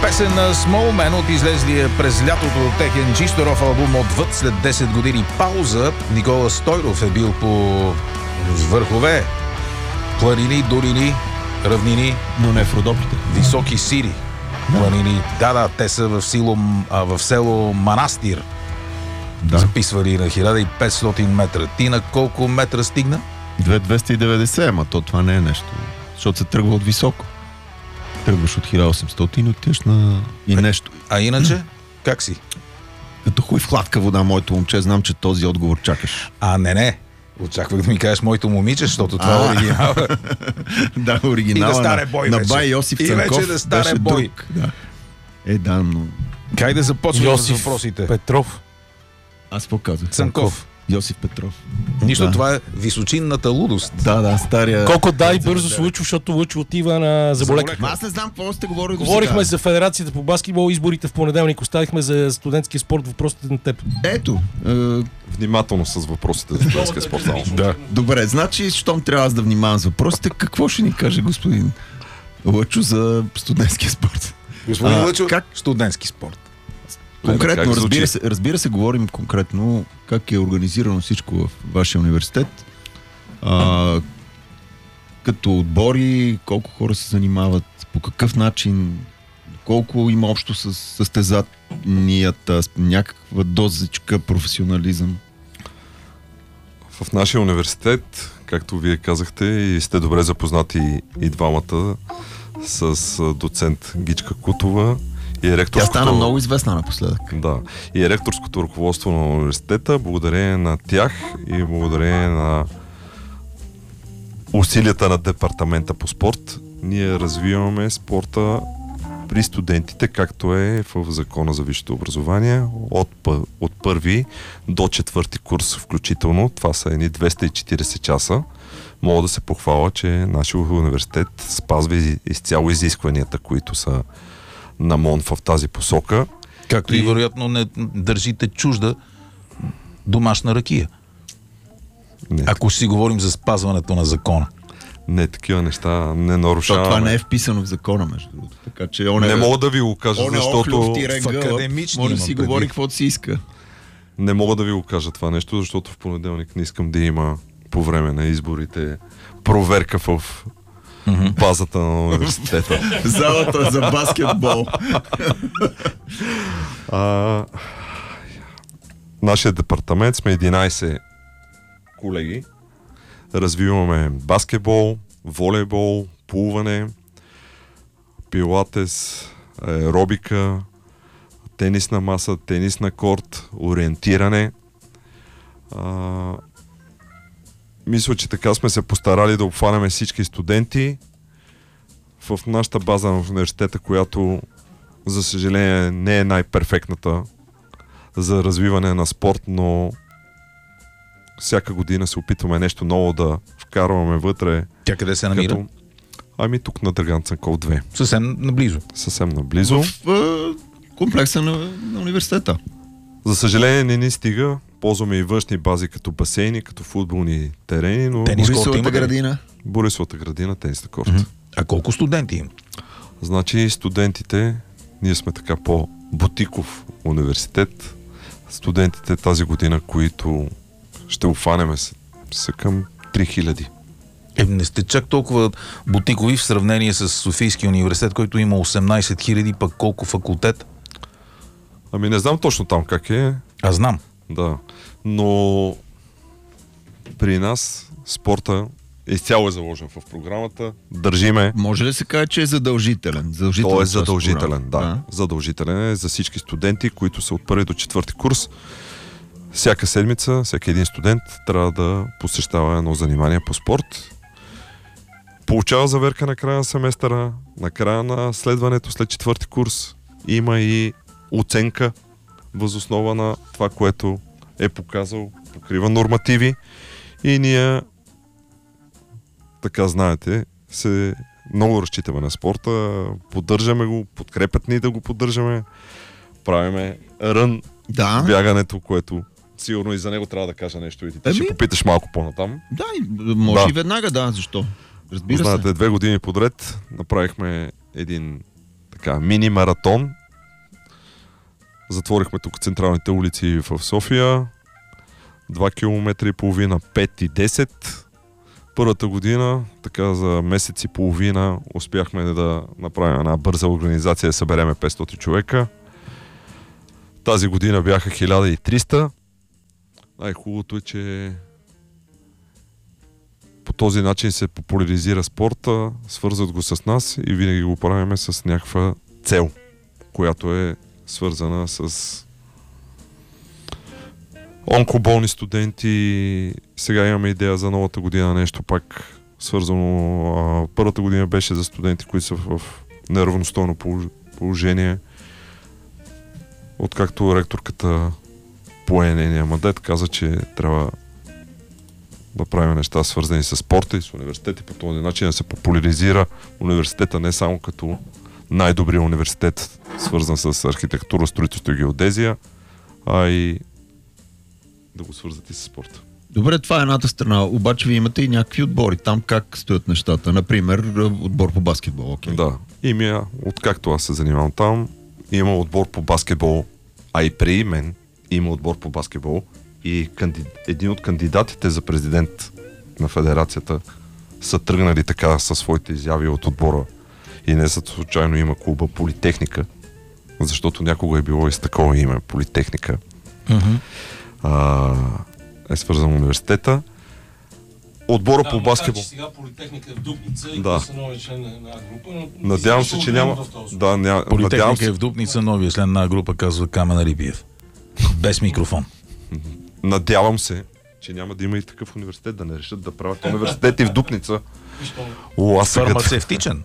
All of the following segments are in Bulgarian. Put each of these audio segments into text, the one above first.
Песен на Small Man от излезлия през лятото техен чисторов албум Отвъд след 10 години пауза. Никола Стойров е бил по върхове, планини, долини, равнини, но не в Родопите. Високи сири. Планини. Да, те са в село Манастир. Да. Записвали на 1500 метра. Ти на колко метра стигна? 2290, ама това не е нещо. Защото се тръгва от високо. Тръгваш от 1800 и отиваш на и нещо. А иначе, как си? Като хуй в хладка вода, моето момче, знам, че този отговор чакаш. Не. Очаквах да ми кажеш моето момиче, защото това е оригинал. Да, оригинала и да стане бой на вече. бай Йосиф И Цанков вече да стане беше бой. друг. Да. Но... Кай да започваме Йосиф с въпросите. Петров. Аз какво казах? Цанков. Йосиф Петров. Нищо, Да. това е височинната лудост. Да, стария... Колко дай бързо се Лъчо, защото Лъчо отива на Заболекар. Аз не знам какво сте говорили. Говорихме за Федерацията по баскетбол, изборите в понеделник, оставихме за студентския спорт въпросите на теб. Ето. Внимателно с въпросите за студентския спорт. Да. Добре, значи, щом трябва аз да внимавам с въпросите, какво ще ни каже господин Лъчо за студентския спорт? Господин Лъчо, как? Студентски спорт. Конкретно, Как звучи? разбира се, говорим конкретно как е организирано всичко в вашия университет. Като отбори, колко хора се занимават, по какъв начин, колко има общо с състезанията, някаква дозичка професионализъм. В нашия университет, както вие казахте, и сте добре запознати и двамата с доцент Гичка Кутова и Тя ректорското... стана много известна напоследък. Да. И ректорското ръководство на университета, благодарение на тях и благодарение на усилията на департамента по спорт, ние развиваме спорта при студентите, както е в Закона за висшето образование, от първи до четвърти курс включително. Това са едни 240 часа. Мога да се похваля, че нашия университет спазва изцяло изискванията, които са на МОН в тази посока. Както и вероятно не държите чужда домашна ракия. Не, Ако ще си говорим за спазването на закона. не такива неща не нарушаваме. Това не е вписано в закона, между другото. Така че Не мога да ви го кажа, защото... в академични може да имам си предвид. говори каквото си иска. Не мога да ви го кажа това нещо, защото в понеделник не искам да има по време на изборите проверка в базата на университета. Залата за баскетбол. Нашия департамент сме 11 колеги. Развиваме баскетбол, волейбол, плуване, пилатес, аеробика, тенис на маса, тенис на корт, ориентиране. Мисля, че така сме се постарали да обхванем всички студенти в нашата база на университета, която за съжаление не е най-перфектната за развиване на спорт, но всяка година се опитваме нещо ново да вкарваме вътре. Тя къде се намира? Ами тук на Драган Цанков 2. Съвсем наблизо. Съвсем наблизо. В комплекса на университета. За съжаление не ни стига. Ползваме и външни бази като басейни, като футболни терени, но Тенис корт Борисовата има ли? градина. Борисовата градина, тенисна корт. А колко студенти има? Значи студентите, ние сме така по-бутиков университет. Студентите тази година, които ще обхванеме, са към 3000. Не сте чак толкова бутикови в сравнение с Софийския университет, който има 18 000, пък колко факултет? Ами не знам точно там как е, Аз знам. да. Но при нас спорта изцяло е заложен в програмата. Държиме. Може ли да се каже, че е задължителен? Той е част от задължителен, програмата. да. Задължителен е за всички студенти, които са от първи до четвърти курс. Всяка седмица, всеки един студент трябва да посещава едно занимание по спорт. Получава заверка на края на семестъра, на края на следването след четвърти курс. Има и оценка въз основа на това, което е показал, покрива нормативи. И ние, така знаете, се много разчитаме на спорта, поддържаме го, подкрепят ни да го поддържаме, правиме рън, Да. бягането, което сигурно и за него трябва да кажа нещо и ти ще попиташ малко по-натам. Да, може Да. и веднага, да, защо? Разбира Знаете, се. 2 години подред направихме един така, мини-маратон. Затворихме тук централните улици в София. 2 км и половина, 5 и 10. Първата година, така за месец и половина, успяхме да направим една бърза организация, да събереме 500 човека. Тази година бяха 1300. Най-хубавото е, че по този начин се популяризира спорта, свързват го с нас и винаги го правим с някаква цел, която е свързана с онкоболни студенти. Сега имаме идея за новата година, нещо пак свързано. Първата година беше за студенти, които са в неравностойно положение. Откакто ректорката пое нейния мандат, каза, че трябва да правим неща свързани с спорта и с университети, по този начин да се популяризира университета не само като най-добрият университет, свързан с архитектура, строителство и геодезия, а и да го свързат и с спорта. Добре, това е едната страна, обаче ви имате и някакви отбори. Там как стоят нещата? Например, отбор по баскетбол. Okay. Да, откакто аз се занимавам там, има отбор по баскетбол, а и при мен има отбор по баскетбол и един от кандидатите за президент на федерацията са тръгнали така със своите изяви от отбора. И не случайно има клуба Политехника, защото някога е било и с такова име, Политехника. Е свързан университета. Отбора по баскетбол. Сега Политехника е в Дупница и да. са нови член на една група. Но надявам се, че няма. Политехника е в Дупница, новия член на група, казва Камен Рибиев. Без микрофон. Надявам се, че няма да има и такъв университет, да не решат да правят университети в Дупница. Фармацевтичен.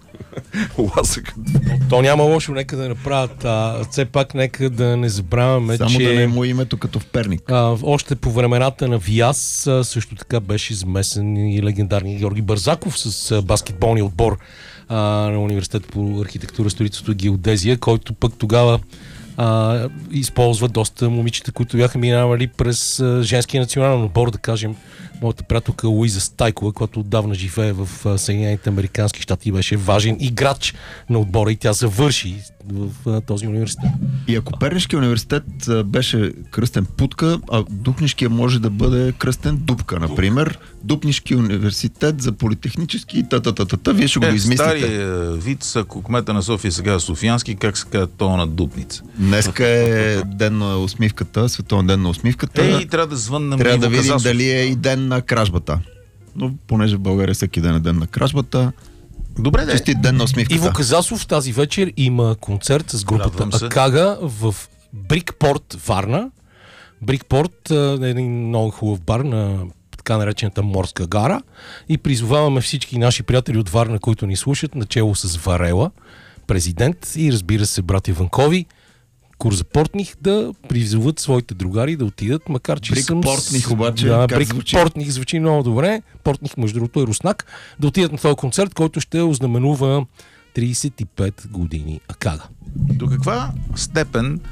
То няма лошо, нека да направят. Все пак нека да не забравяме, само че... да не е му името като в Перник. Още по времената на ВИАС също така беше замесен и легендарния Георги Бързаков с баскетболния отбор на Университет по архитектура, строителство и геодезия, който пък тогава използва доста момичета, които бяха минавали през женския национален отбор, да кажем, моята приятелка Луиза Стайкова, която отдавна живее в Съединените американски щати и беше важен играч на отбора и тя завърши в този университет. И ако Пернишкия университет беше кръстен Путка, а Дупнишкия може да бъде кръстен Дупка, например. Дупнишки университет за политехнически вие ще го измислите. Стария вид, ако кмета на София сега е Софиянски, как се казва това на Дупница? Днеска е ден на усмивката, световен ден на усмивката. Трябва да звъннем Трябва Иво да видим Казасов. дали е и ден на кражбата. Но понеже в България всеки ден е ден на кражбата, добре, да. честит ден на усмивката. Иво Казасов тази вечер има концерт с групата Акага в Брикпорт, Варна. Брикпорт е един много хубав бар на така наречената Морска гара и призоваваме всички наши приятели от Варна, които ни слушат, начело с Варела, президент и разбира се братя Ванкови, Курза Портних, да призоват своите другари да отидат, макар че Брик Портних обаче, да, как Брик звучи? Портних звучи много добре. Портних, между другото, е руснак. Да отидат на този концерт, който ще ознаменува 35 години Акага. До каква степен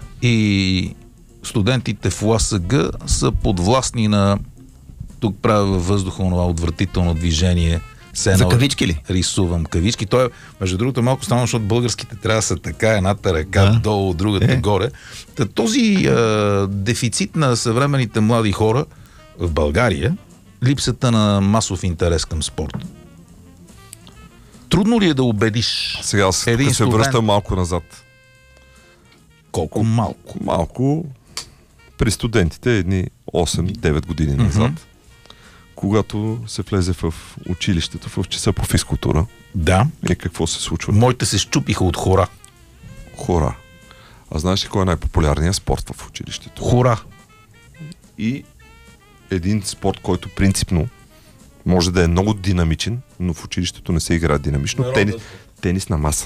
и студентите в УАСГ са подвластни на, тук правя във въздуха това отвратително движение. За кавички ли? Рисувам кавички. Той, между другото, е малко странно, защото българските трябва да са така, едната ръка долу, другата горе. Този дефицит на съвременните млади хора в България, липсата на масов интерес към спорт. Трудно ли е да убедиш сега се връщам малко назад. Колко малко? Малко при студентите едни 8-9 години назад. Когато се влезе в училището в часа по физкултура. Да. И какво се случва? Моите се счупиха от хора. Хора. А знаеш ли кой е най-популярният спорт в училището? Хора. И един спорт, който принципно може да е много динамичен, но в училището не се играе динамично. Тенис на маса.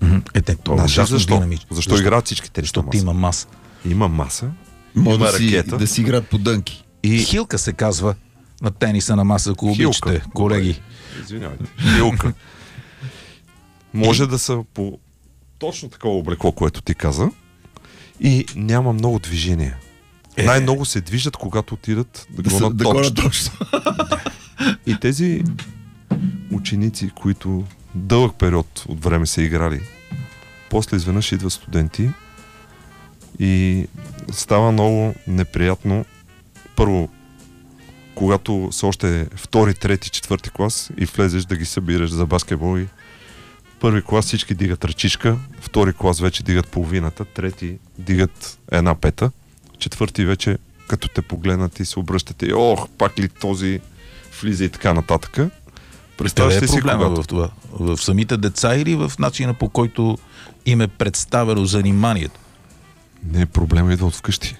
Защо играят всички тенис на маса? Има маса. Има маса. Може да си играят по дънки. И хилка се казва на тениса на маса, ако обичате, колеги. Извинявайте. Хилка. Може да са по точно такова облекло, което ти каза, и няма много движение. Най-много се движат, когато отидат да гонят точно. И тези ученици, които дълъг период от време са играли после изведнъж идват студенти и става много неприятно. Първо, когато са още втори, трети, четвърти клас и влезеш да ги събираш за баскетбол и първи клас всички дигат ръчичка, втори клас вече дигат половината, трети дигат 1/5, четвърти вече като те погледнат и се обръщате и пак ли този влиза и така нататък. Къде е проблема в това? В самите деца или в начина, по който им е представено заниманието? Не, проблема идва от вкъщи.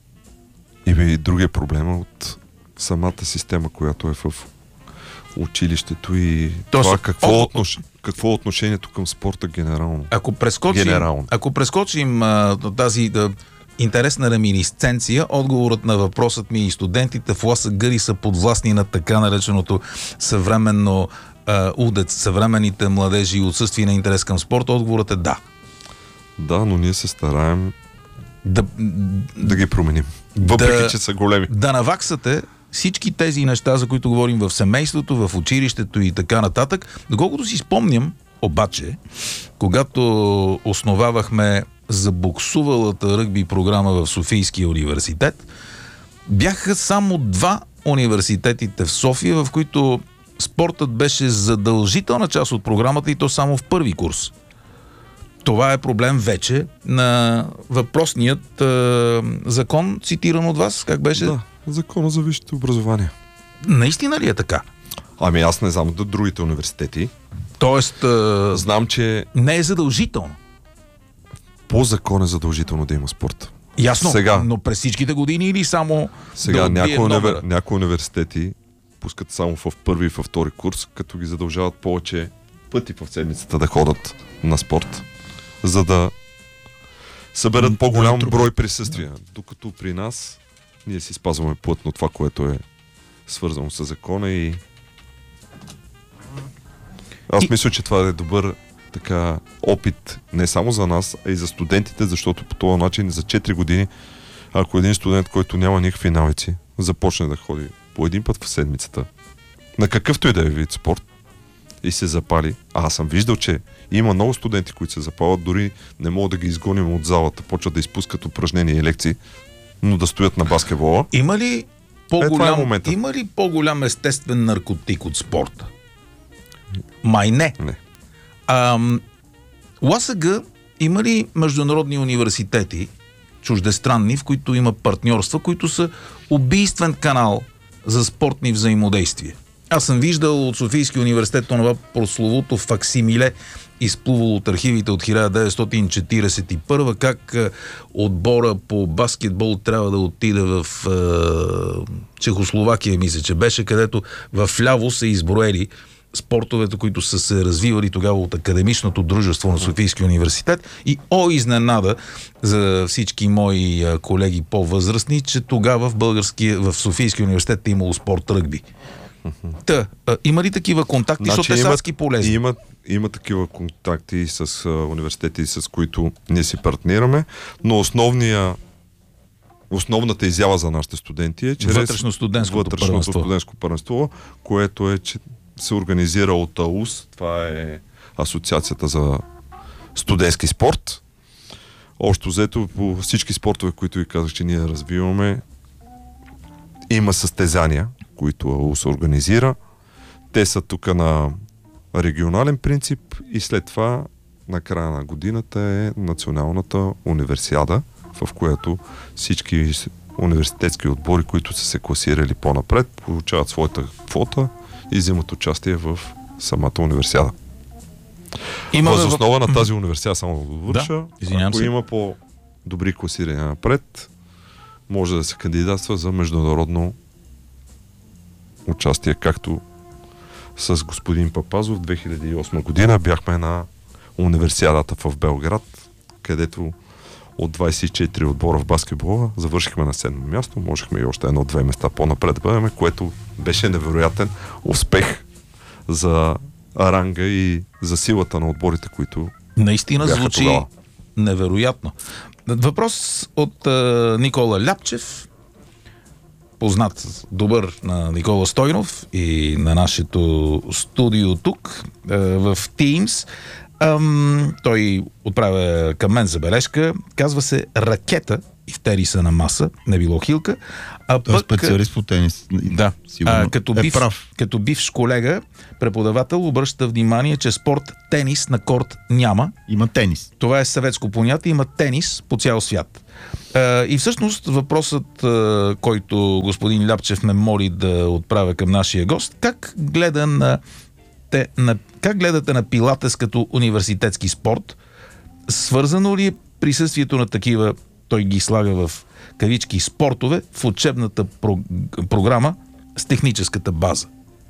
И другия проблем е от самата система, която е в училището и това какво е отношението към спорта генерално. Ако прескочим тази интересна реминисценция, отговорът на въпросът ми и студентите в Ласа Гъри са подвластни на така нареченото съвременно удец, съвременните младежи и отсъствие на интерес към спорта, отговорът е да. Да, но ние се стараем да ги променим. Въпреки, че са големи. Да наваксате всички тези неща, за които говорим в семейството, в училището и така нататък. Доколкото си спомням, обаче, когато основавахме забуксувалата ръгби програма в Софийския университет, бяха само 2 университетите в София, в които спортът беше задължителна част от програмата и то само в първи курс. Това е проблем вече на въпросният закон, цитиран от вас. Как беше? Да, закона за висшето образование. Наистина ли е така? Ами аз не знам до другите университети. Тоест, знам, че не е задължително. По закон е задължително да има спорт. Ясно, сега, но през всичките години или само сега някои университети пускат само в първи и във втори курс, като ги задължават повече пъти в седмицата да ходят на спорт, за да съберат по-голям брой присъствия. Докато при нас ние си спазваме плътно това, което е свързано с закона и аз мисля, че това е добър така опит не само за нас, а и за студентите, защото по този начин за 4 години, ако един студент, който няма никакви навици, започне да ходи по един път в седмицата, на какъвто и да е вид спорт, и се запали. Аз съм виждал, че има много студенти, които се запалят, дори не могат да ги изгоним от залата, почват да изпускат упражнения и лекции, но да стоят на баскетбола. Има ли по-голям естествен наркотик от спорта? Май не. ЛАСГ има ли международни университети, чуждестранни, в които има партньорства, които са убийствен канал за спортни взаимодействия? Аз съм виждал от Софийския университет това прословото факсимиле, изплувало от архивите от 1941, как отбора по баскетбол трябва да отиде в Чехословакия, мисля, че беше, където в ляво са изброели спортовете, които са се развивали тогава от академичното дружество на Софийския университет и изненада за всички мои колеги по-възрастни, че тогава в Софийския университет е имало спорт ръгби. Има ли такива контакти, защото те са адски полезни? Има такива контакти с университети, с които ние си партнираме, но основната изява за нашите студенти е чрез вътрешно-студентско първенство, което е, че се организира от АУС, това е Асоциацията за студентски спорт. Общо взето по всички спортове, които ви казах, че ние развиваме, има състезания, които АУС организира. Те са тук на регионален принцип и след това на края на годината е националната универсиада, в която всички университетски отбори, които са се класирали по-напред, получават своята квота и взимат участие в самата универсиада. Въз основа на тази универсиада, само да довърша, ако има по-добри класирания напред, може да се кандидатства за международно участие, както с господин Папазов 2008 година бяхме на универсиадата в Белград, където от 24 отбора в баскетбола завършихме на 7 място, можехме и още 1-2 места по-напред да бъдем, което беше невероятен успех за ранга и за силата на отборите, които наистина звучи тогава невероятно. Въпрос от Никола Ляпчев, познат добър на Никола Стойнов и на нашето студио тук в Teams. Той отправя към мен забележка. Казва се ракета и в тениса на маса. Не било хилка. Той е специалист по тенис. Да. Сигурно Прав. Като бивш колега, преподавател, обръща внимание, че спорт тенис на корт няма. Има тенис. Това е съветско понятие. Има тенис по цял свят. И всъщност въпросът, който господин Ляпчев ме моли да отправя към нашия гост, как гледате на пилатес като университетски спорт? Свързано ли е присъствието на такива, той ги слага в кавички, спортове в учебната програма с техническата база?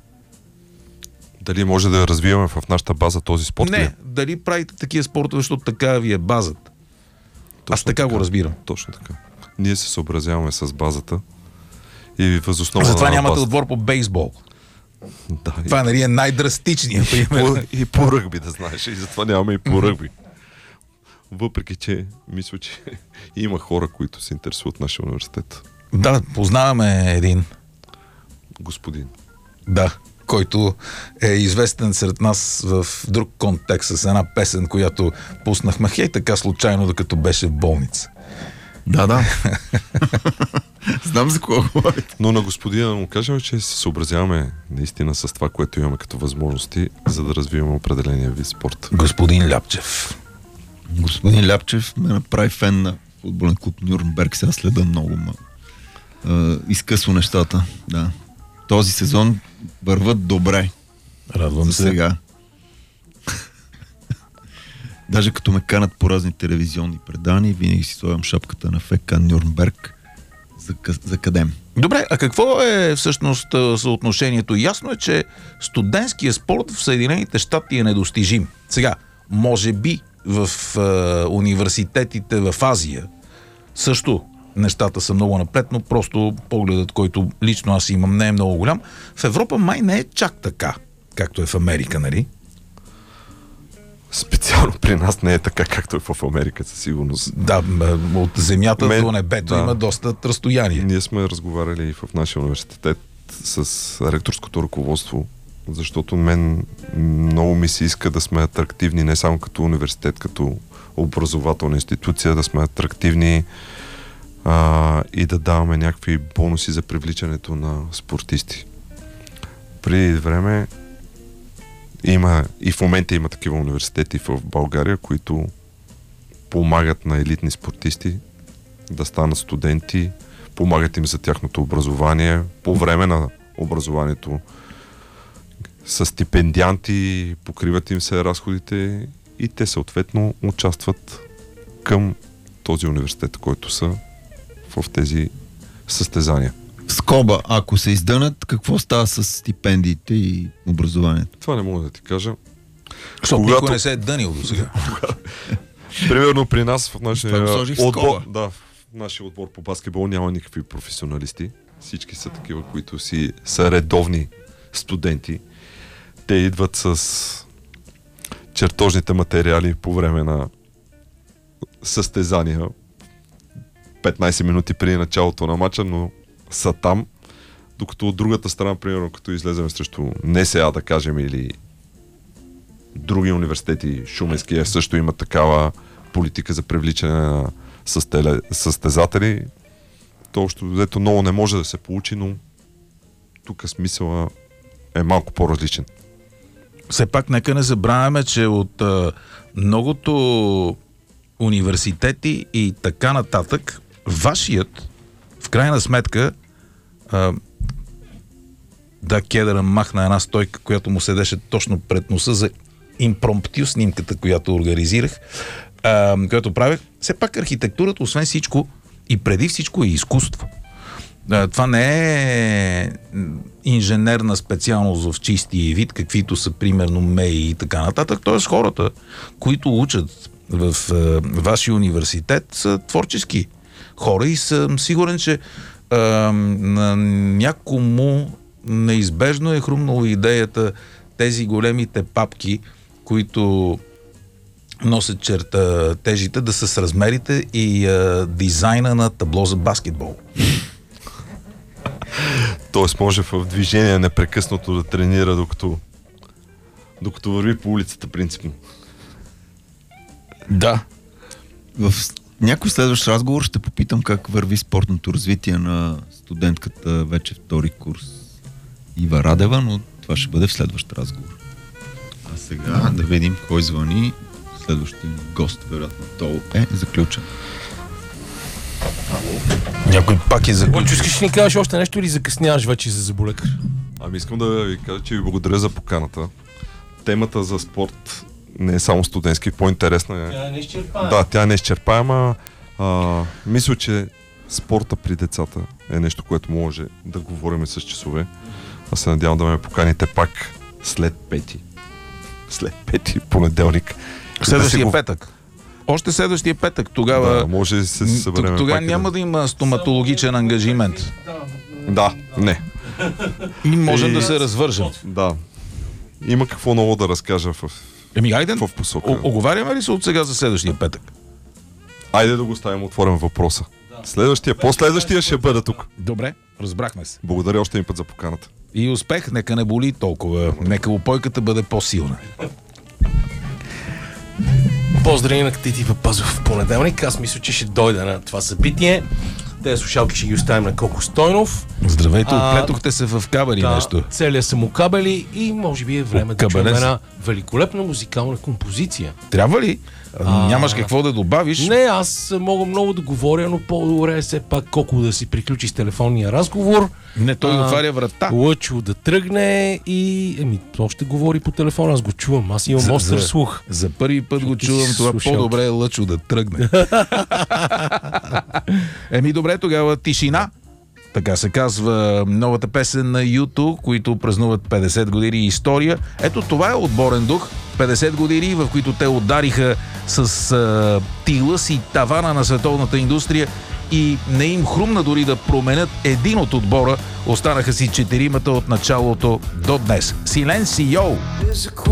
Дали може да развиваме в нашата база този спорт? Не, дали правите такива спортове, защото така ви е базата. Аз така го разбирам. Точно така. Ние се съобразяваме с базата и възоснова затова на нямате базата. отбор по бейсбол. Да, Това нали е най-драстичният пример. и по ръгби, да знаеш. И затова нямаме и по ръгби. Въпреки, че мисля, че има хора, които се интересуват от нашия университет. Да, познаваме един. Господин. Да, който е известен сред нас в друг контекст с една песен, която пуснахме хей така случайно, докато беше в болница. Да. Знам за кого говорите. Но на господина му кажем, че се съобразяваме наистина с това, което имаме като възможности, за да развиваме определения вид спорт. Господин Ляпчев. Господин Ляпчев ме направи фен на футболен клуб Нюрнберг. Сега следа много, изкъсва нещата. Да. Този сезон върват добре. Радвам се. Сега. Даже като ме канат по разни телевизионни предания, винаги си слагам шапката на ФК Нюрнберг за кадем. Добре, а какво е всъщност съотношението? Ясно е, че студентския спорт в Съединените щати е недостижим. Сега, може би в университетите в Азия също нещата са много напред, но просто погледът, който лично аз имам, не е много голям. В Европа май не е чак така, както е в Америка, нали? Специално при нас не е така, както е в Америка, със сигурност. Да, от земята до небето има доста разстояние. Ние сме разговаряли и в нашия университет с ректорското ръководство, защото мен много ми се иска да сме атрактивни не само като университет, като образователна институция, да сме атрактивни и да даваме някакви бонуси за привличането на спортисти. Преди време има и в момента има такива университети в България, които помагат на елитни спортисти да станат студенти, помагат им за тяхното образование, по време на образованието са стипендианти, покриват им се разходите и те съответно участват към този университет, който са в тези състезания. Скоба, ако се издънат, какво става с стипендиите и образованието? Това не мога да ти кажа. Защото никой не се е дънил до сега. Примерно при нас в нашия отбор, нашия отбор по баскетбол няма никакви професионалисти. Всички са такива, които са редовни студенти. Те идват с чертожните материали по време на състезания 15 минути преди началото на матча, но са там, докато от другата страна, примерно, като излезем срещу НСА, да кажем, или други университети, Шуменския също има такава политика за привличане на състезатели. То общо взето много не може да се получи, но тук смисъла е малко по-различен. Все пак нека не забравяме, че от многото университети и така нататък, вашият, в крайна сметка, Кедъра махна една стойка, която му седеше точно пред носа за импромптю снимката, която организирах, която правих. Все пак архитектурата, освен всичко и преди всичко, е изкуство. Това не е инженерна специалност в чисти вид, каквито са примерно МЕИ и така нататък. Тоест хората, които учат в вашия университет, са творчески хора и съм сигурен, че на някому неизбежно е хрумнала идеята тези големите папки, които носят чертежите, да са с размерите и дизайна на табло за баскетбол. Тоест може в движение непрекъснато да тренира, докато върви по улицата, принципно. Да. В някой следващ разговор ще попитам как върви спортното развитие на студентката вече втори курс Ива Радева, но това ще бъде в следващ разговор. А сега да видим кой звъни. Следващия гост, вероятно, то е заключен. Някой пак е заключен. Бончо, искаш да ни кажеш още нещо или закъсняваш вече за заболекар? Ами искам да ви кажа, че ви благодаря за поканата. Темата за спорт не е само студентски, по-интересна е. Тя не изчерпаема. Да, тя не е изчерпаема. Мисля, че спорта при децата е нещо, което може да говорим с часове. Аз се надявам да ме поканите пак след пети понеделник. Следващия петък. Още следващия петък. Тогава, Да, може да се съберем. тогава пак няма да има стоматологичен ангажимент. Да, не. И можем да се развържем. Да. Има какво ново да разкажа Айде, в посока. оговаряме ли се от сега за следващия петък? Айде да го ставим отворен въпроса. Последващия ще бъде тук. Добре, разбрахме се. Благодаря още един път за поканата. И успех, нека не боли толкова. Нека упойката бъде по-силна. Поздрави на Тити Папазов в понеделник. Аз мисля, че ще дойда на това събитие. Тези слушалки ще ги оставим на Коко Стойнов. Здравейте, оплетохте се в кабели нещо. Целия са му кабели и може би е време да чуем Кабелез. една великолепна музикална композиция. Трябва ли? Нямаш какво да добавиш? Не, аз мога много да говоря, но по-добре е все пак Коко да си приключи с телефонния разговор. Не, той отваря врата. Лъчо да тръгне и той ще говори по телефона, аз го чувам, аз имам остър слух. За първи път го Ти чувам, си това слушалки. по-добре е Лъчо да тръгне. Добре, тогава тишина. Така се казва новата песен на YouTube, които празнуват 50 години история. Ето това е отборен дух. 50 години, в които те удариха с тила си тавана на световната индустрия и не им хрумна дори да променят един от отбора. Останаха си четиримата от началото до днес. Силенсио!